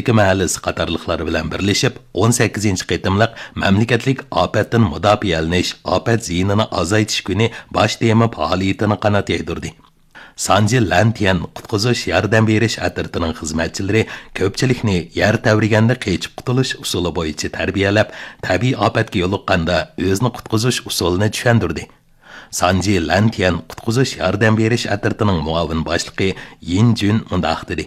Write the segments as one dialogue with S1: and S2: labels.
S1: Afrika mahallasi qatorliqlari bilan birlashib 18-ci qitimliq mamlakatlik ofatdan mudofialanish, ofat ziyinini azaytish kuni bosh tema faoliyatini qanot yaydirdi. Sanji Lantian qutqizish yordam berish atirtining xizmatchilari ko'pchilikni yer tavriganda qechib qutulish usuli bo'yicha tarbiyalab, tabiiy ofatga yo'liqqanda o'zini qutqizish usulini tushundirdi. Sanji Lantian qutqizish yordam berish atirtining muavin boshlig'i Yin Jun mundaq dedi.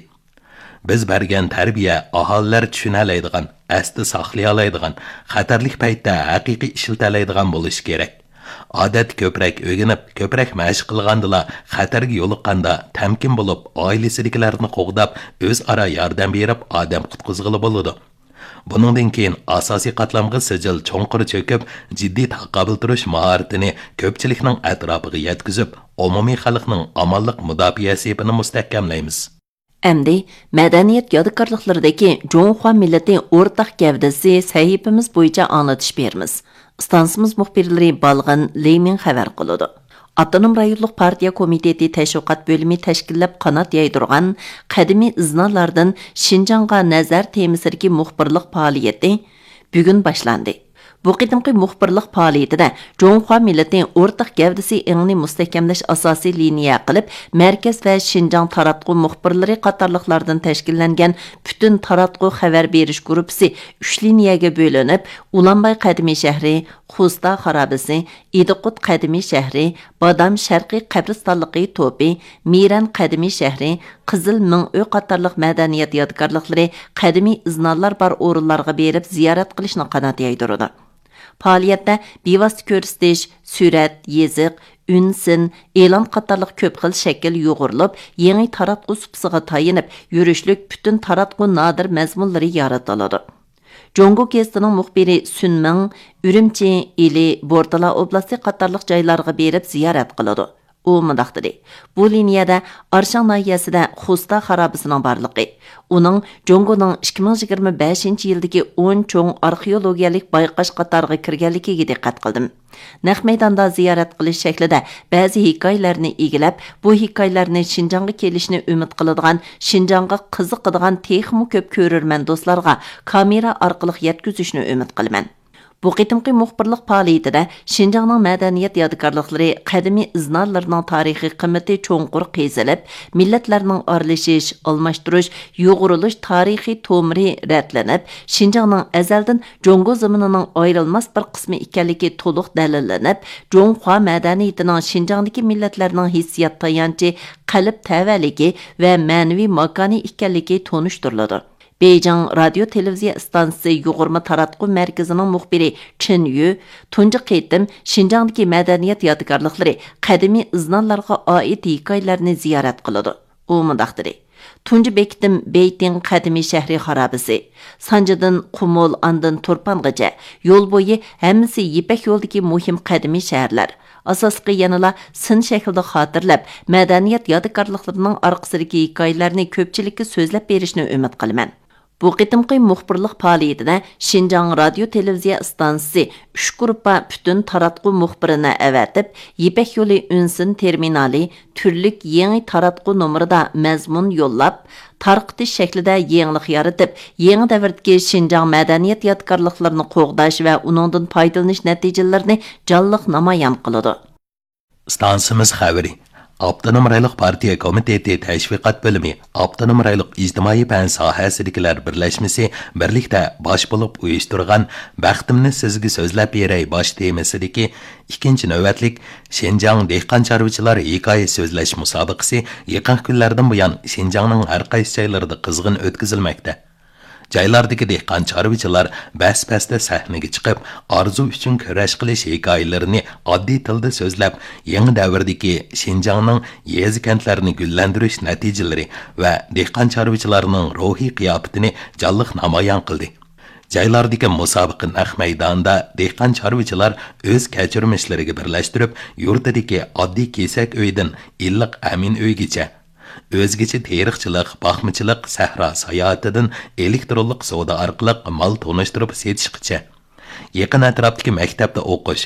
S1: Biz bergan tarbiya aholilar tushuna oladigan, asli saqlay oladigan, xatarlik paytda haqiqiy ishlatiladigan bo'lishi kerak. Odat ko'proq o'rganib, ko'proq mashq qilgandila xatarga yo'liqqanda tamkin bo'lib, oilasidagilarni qo'g'dab, o'zaro yordam berib, odam qutqizg'ili bo'ladi. Buningdan keyin asosiy qatlamga sijil cho'nqir cho'kib, jiddiy taqobil turish mahoratini ko'pchilikning atrofiga yetkazib, umumiy xalqning amonlik mudofaasi ipini mustahkamlaymiz.
S2: Әмді, мәдәниет ядыкарлықларыдaki Жоңхуа милләтінің ортақ гәвдесі сәйіпіміз бойынша аңлатыш берміз. Stansımız muhbirleri Balğın Leymin xəbər qılıdı. Avtonom rayonluq partiya komiteti təşviqat bölümü təşkilləb qanat yaydırğan qədimi iznalardan Şinjanğa nəzər temisidagi muxbirlik fəaliyyəti bugün başlandı. Bu qidimki muxbirlik fəaliyyətində Жоңхуа millətinin ortaq gəvdəsi əngini müstəhkəmləş asasi liniya qılıb, mərkəz və Şinjan taratqu muxbirləri qatarlıqlardan təşkillənən bütün taratqu xəbər beriş qrupsi 3 liniyaga bölünüb, Ulanbay qədimi şəhri, Xusta xarabisi, İdiqut qədimi şəhri, Badam şərqi qəbristanlıqı topi, Miran qədimi şəhri, Qızıl Mingöy qatarlıq mədəniyyət yadgarlıqları qədimi iznallar bar orunlarga berib ziyaret qilishni qanat yaydırdı. Fəaliyyətdə bevosita ko'rsatish, surat, yeziq, ünsin, e'lon qatorliq ko'p xil shakl yo'g'urilib, yangi taratqu supsiga tayinib, yurishlik bütün taratqu nodir mazmunlari yaratiladi. Jongo Kestining muxbiri Sunming, Urumchi, Ili, Bordala oblasti qatorliq joylarga berib ziyorat qiladi. U mundaq dedi. Bu liniyada Arshang nahiyasida Xusta xarabisining borligi, uning Jongoning 2025-yildagi 10 cho'ng arxeologiyalik bayqash qatoriga kirganligiga diqqat qildim. Naq maydonda ziyorat qilish shaklida ba'zi hikoyalarni egilab, bu hikoyalarni Şinjanga kelishni umid qiladigan, Şinjanga qiziqadigan texmu ko'p ko'rurman do'stlarga kamera orqali yetkazishni umid qilaman. Bu qitimqi muxbirlik faoliyatida Şinjanning madaniyat yodgorliklari, qadimiy iznallarning tarixiy qimmati cho'nqur qezilib, millatlarning aralashish, almashtirish, yo'g'irilish tarixiy tomiri ratlanib, Şinjanning azaldan Jongo zaminining ayrilmas bir qismi ekanligi to'liq dalillanib, Jonghua madaniyatining Şinjandagi millatlarning hissiyot tayanchi, qalb tavaligi va ma'naviy makoni ekanligi tonishtiriladi. Beijing radio televiziya stansiyasi yo'g'irma taratqu markazining muxbiri Chen Yu tunji qitim Şinjandagi madaniyat yodgorliklari, qadimiy iznallarga oid hikoyalarni ziyorat qiladi. U mundaq dedi. Tunji bekitim Beyting qadimiy shahri xarabisi. Sanjadan Qumul andan Turpangacha yo'l bo'yi hammasi Yipak yo'ldagi muhim qadimiy shaharlar. Asosli yanıla sin shaklda xotirlab, madaniyat yodgorliklarining orqasidagi hikoyalarni ko'pchilikka so'zlab berishni umid qilaman. Bu qitimqi muxbirlik faoliyatida Şinjan radio televiziya stansiyasi 3 gruppa bütün taratqu muxbirini avatib, Yipak yo'li unsin terminali turlik yangi taratqu nomerida mazmun yo'llab, tarqitish shaklida yangilik yaratib, yangi davrdagi Şinjan madaniyat yodgorliklarini qo'g'dash va uningdan foydalanish natijalarini jonliq namoyon qiladi.
S1: Stansiyamiz xabari Avtonom rayonluq partiya komiteti təşviqat bölümü, avtonom rayonluq ijtimoiy fan sohasidagilar birlashmasi birlikda bosh bo'lib uyushtirgan "Baxtimni sizga so'zlab beray" bosh temasidagi ikkinchi navbatlik Şinjan dehqon chorvachilar hikoya so'zlash musobaqasi yaqin kunlardan buyon Şinjanning har qaysi joylarida qizg'in o'tkazilmoqda. Joylardagi dehqon chorvachilar bas-basda sahnaga chiqib, orzu uchun kurash qilish hikoyalarini oddiy tilda so'zlab, yangi davrdagi Şinjanning yezi kentlarini gullantirish natijalari va dehqon chorvachilarning ruhiy qiyofatini jonliq namoyon qildi. Joylardagi musobaqa naq maydonda dehqon chorvachilar o'z kechirmishlariga birlashtirib, yurtidagi oddiy kesak uydan illiq amin uygacha o'zgacha terixchilik, baxmichilik, sahro sayohatidan elektronlik savdo orqali mol tonishtirib setishgacha, yaqin atrofdagi maktabda o'qish,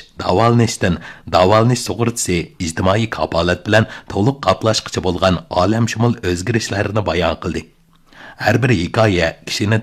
S1: davolanish sug'urtasi, ijtimoiy kafolat bilan to'liq qoplashgacha bo'lgan olamshumul o'zgarishlarni bayon qildi. Har bir hikoya kishini